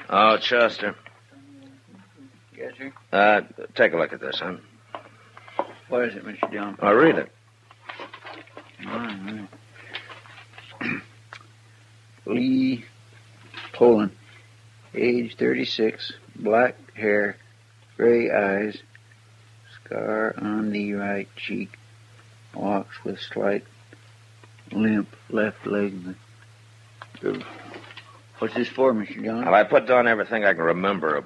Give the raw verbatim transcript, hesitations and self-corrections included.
Oh, Chester. Yes, sir? Uh, take a look at this, huh? What is it, Mister John? I'll read it. All right. Lee Poland, age thirty-six, black hair, gray eyes, scar on the right cheek, walks with slight limp left leg. What's this for, Mister John? Well, I put down everything I can remember